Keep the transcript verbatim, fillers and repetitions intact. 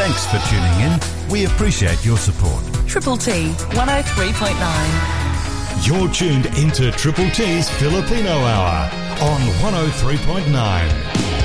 Thanks for tuning in. We appreciate your support. Triple T, one oh three point nine. You're tuned into Triple T's Filipino Hour on one oh three point nine.